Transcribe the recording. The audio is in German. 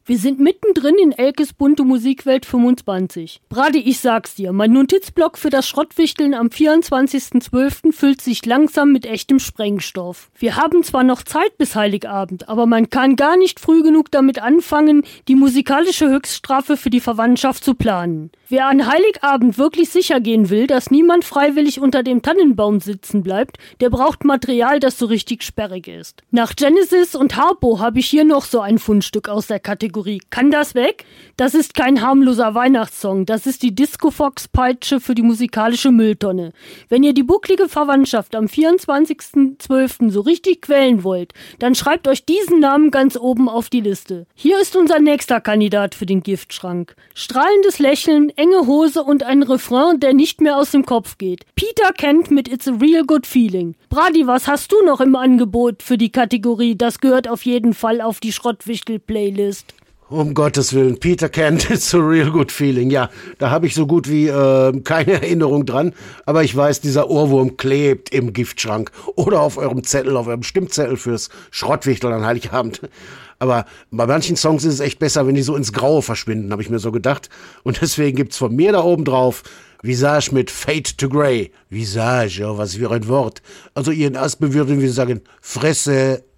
Wir sind mittendrin in Elkes bunte Musikwelt 25. Brady, ich sag's dir, mein Notizblock für das Schrottwichteln am 24.12. füllt sich langsam mit echtem Sprengstoff. Wir haben zwar noch Zeit bis Heiligabend, aber man kann gar nicht früh genug damit anfangen, die musikalische Höchststrafe für die Verwandtschaft zu planen. Wer an Heiligabend wirklich sicher gehen will, dass niemand freiwillig unter dem Tannenbaum sitzen bleibt, der braucht Material, das so richtig sperrig ist. Nach Genesis und Harpo habe ich hier noch so ein Fundstück aus der Kategorie. Kann das weg? Das ist kein harmloser Weihnachtssong, das ist die Disco-Fox-Peitsche für die musikalische Mülltonne. Wenn ihr die bucklige Verwandtschaft am 24.12. so richtig quälen wollt, dann schreibt euch diesen Namen ganz oben auf die Liste. Hier ist unser nächster Kandidat für den Giftschrank. Strahlendes Lächeln, enge Hose und ein Refrain, der nicht mehr aus dem Kopf geht. Peter Kent mit It's a Real Good Feeling. Brady, was hast du noch im Angebot für die Kategorie? Das gehört auf jeden Fall auf die Schrottwichtel-Playlist. Um Gottes Willen, Peter Kent, It's a Real Good Feeling. Ja, da habe ich so gut wie keine Erinnerung dran. Aber ich weiß, dieser Ohrwurm klebt im Giftschrank oder auf eurem Zettel, auf eurem Stimmzettel fürs Schrottwichteln an Heiligabend. Aber bei manchen Songs ist es echt besser, wenn die so ins Graue verschwinden, habe ich mir so gedacht. Und deswegen gibt's von mir da oben drauf Visage mit Fade to Grey. Visage, ja, was für ein Wort. Also ihr in Aspen würden wir sagen, Fresse.